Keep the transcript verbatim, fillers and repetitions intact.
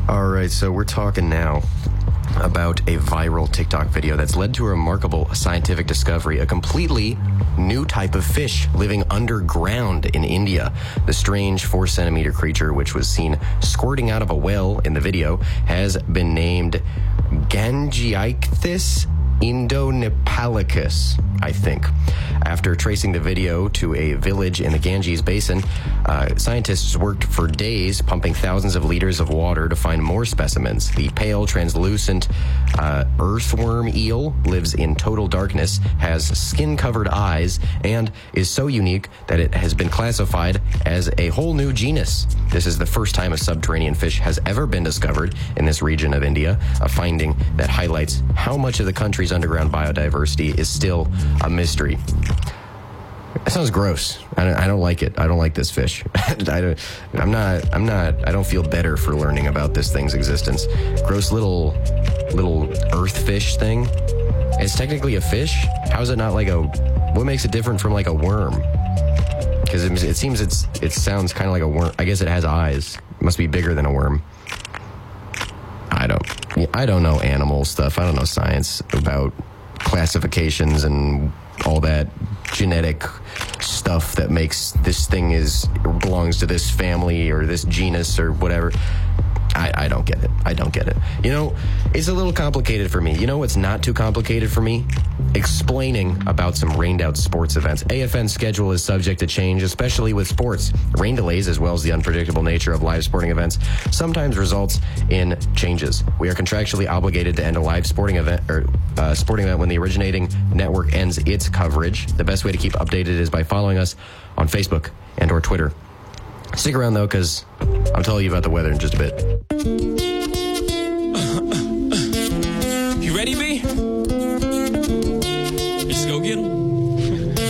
All right, so we're talking now about a viral TikTok video that's led to a remarkable scientific discovery, a completely new type of fish living underground in India. The strange four centimeter creature, which was seen squirting out of a well in the video, has been named Gangiaicthus indonepalicus, I think. After tracing the video to a village in the Ganges Basin, uh, scientists worked for days pumping thousands of liters of water to find more specimens. The pale, translucent uh, earthworm eel lives in total darkness, has skin-covered eyes, and is so unique that it has been classified as a whole new genus. This is the first time a subterranean fish has ever been discovered in this region of India, a finding that highlights how much of the country's underground biodiversity is still a mystery. That sounds gross. I don't, I don't like it. I don't like this fish. I don't, I'm not, I'm not, I don't feel better for learning about this thing's existence. Gross little, little earth fish thing. It's technically a fish. How is it not like a, what makes it different from like a worm? Because it, it seems it's, it sounds kind of like a worm. I guess it has eyes. It must be bigger than a worm. I don't, I don't know animal stuff. I don't know science about classifications and all that genetic stuff that makes this thing is belongs to this family or this genus or whatever. I, I don't get it. I don't get it. You know, it's a little complicated for me. You know what's not too complicated for me? Explaining about some rained out sports events. A F N's schedule is subject to change, especially with sports. Rain delays, as well as the unpredictable nature of live sporting events, sometimes results in changes. We are contractually obligated to end a live sporting event or uh, sporting event when the originating network ends its coverage. The best way to keep updated is by following us on Facebook and or Twitter. Stick around, though, because I'll tell you about the weather in just a bit.